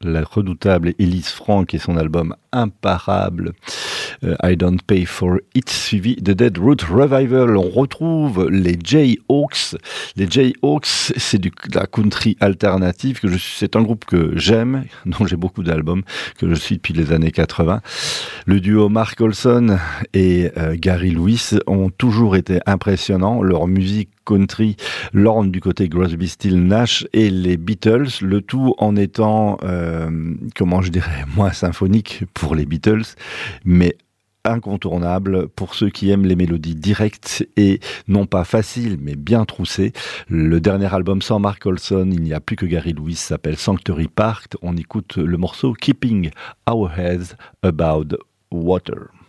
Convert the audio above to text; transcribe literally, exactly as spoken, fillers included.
la redoutable Elise Frank et son album imparable euh, I Don't Pay For It, suivi de Dead Root Revival. On retrouve les Jayhawks. Les Jayhawks, c'est du, de la country alternative. Que je, c'est un groupe que j'aime, dont j'ai beaucoup d'albums, que je suis depuis les années quatre-vingts. Le duo Mark Olson et euh, Gary Lewis ont toujours été impressionnants. Leur musique country lorne du côté Crosby, Stills, Nash et les Beatles, le tout en étant, euh, comment je dirais, moins symphonique pour les Beatles, mais incontournable pour ceux qui aiment les mélodies directes et non pas faciles mais bien troussées. Le dernier album sans Mark Olson, il n'y a plus que Gary Lewis, s'appelle Sanctuary Park. On écoute le morceau Keeping Our Heads Above Water.